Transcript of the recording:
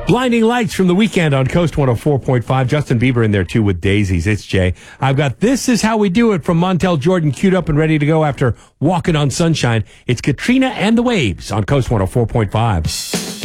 Blinding Lights from The Weekend on Coast 104.5. Justin Bieber in there, too, with Daisies. It's Jay. I've got This Is How We Do It from Montel Jordan queued up and ready to go after Walking on Sunshine. It's Katrina and the Waves on Coast 104.5.